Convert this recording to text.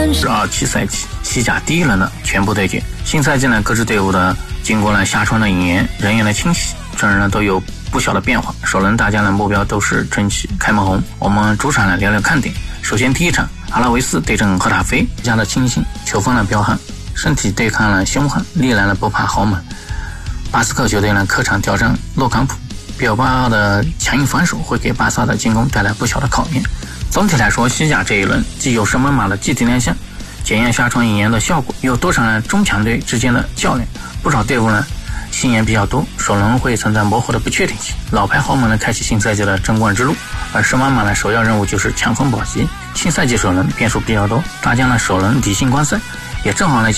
2027赛季西甲第一轮的全部对决。新赛季呢，各支队伍的经过了夏窗的引援、人员的清洗，阵容呢都有不小的变化。首轮大家的目标都是争取开门红。我们主场呢聊聊看点。首先第一场，阿拉维斯对阵赫塔菲，家的清新，球风呢彪悍，身体对抗了凶悍，历来呢不怕豪门。巴斯克球队呢客场挑战洛坎普，比尔巴鄂的强硬防守会给巴萨的进攻带来不小的考验。总体来说，西甲这一轮既有升班马的集体亮相，检验夏窗引援的效果，又多场中强队之间的较量，不少队伍呢新援比较多，首轮会存在模糊的不确定性。老牌豪门呢开启新赛季的争冠之路，而升班马呢首要任务就是强锋保级。新赛季首轮变数比较多，大家呢首轮理性观赛，也正好呢